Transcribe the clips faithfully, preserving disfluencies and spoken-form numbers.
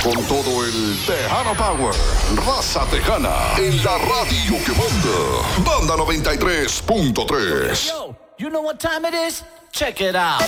con todo el Tejano Power. Raza Tejana en la radio que manda. Banda noventa y tres punto tres. Yo, you know what time it is? Check it out.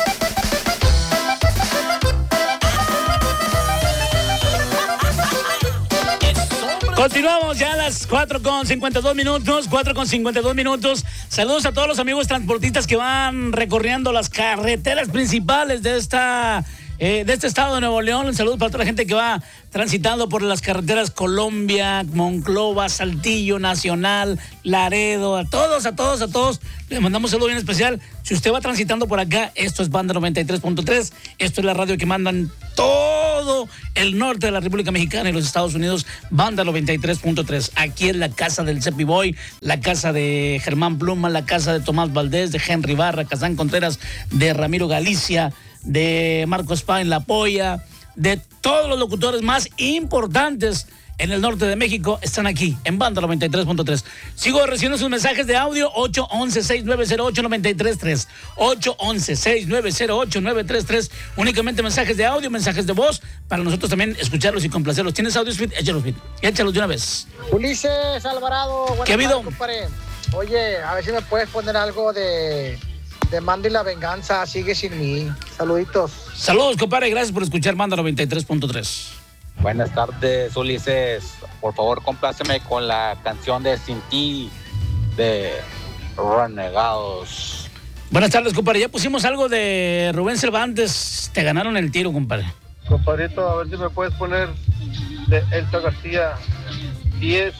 Continuamos ya a las cuatro con cincuenta y dos minutos, cuatro con cincuenta y dos minutos. Saludos a todos los amigos transportistas que van recorriendo las carreteras principales de esta... Eh, de este estado de Nuevo León. Un saludo para toda la gente que va transitando por las carreteras Colombia, Monclova, Saltillo, Nacional, Laredo, a todos, a todos, a todos. Les mandamos un saludo bien especial. Si usted va transitando por acá, esto es Banda noventa y tres punto tres. Esto es la radio que mandan todo el norte de la República Mexicana y los Estados Unidos. Banda noventa y tres punto tres. Aquí es la casa del Cepi Boy, la casa de Germán Pluma, la casa de Tomás Valdés, de Henry Barra, Kazán Contreras, de Ramiro Galicia, de Marcos Pá en La Polla, de todos los locutores más importantes en el norte de México están aquí en Banda noventa y tres punto tres. Sigo recibiendo sus mensajes de audio. Ocho once, seis nueve cero ocho, nueve tres tres. ocho once, seis nueve cero ocho, nueve tres tres. Únicamente mensajes de audio, mensajes de voz, para nosotros también escucharlos y complacerlos. ¿Tienes audio, Speed? Échalos, Speed. Échalos de una vez. Ulises Alvarado. ¿Qué ha habido? Oye, a ver si me puedes poner algo de... de Mando y la Venganza, Sigue Sin Mí. Saluditos. Saludos, compadre. Gracias por escuchar Banda noventa y tres punto tres. Buenas tardes, Ulises. Por favor, compláceme con la canción de Sin Ti de Renegados. Buenas tardes, compadre. Ya pusimos algo de Rubén Cervantes. Te ganaron el tiro, compadre. Compadrito, a ver si me puedes poner de Elta García diez.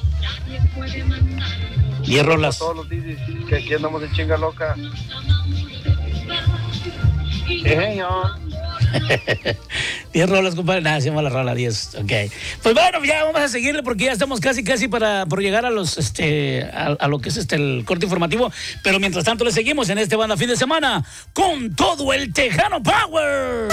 diez rolas. Todos los D Js que aquí andamos de chinga loca. diez rolas, compadre. Nada, se llama la rola diez. Ok. Pues bueno, ya vamos a seguirle porque ya estamos casi, casi para por llegar a los, este, a, a lo que es este el corte informativo. Pero mientras tanto le seguimos en este Banda Fin de Semana con todo el Tejano Power.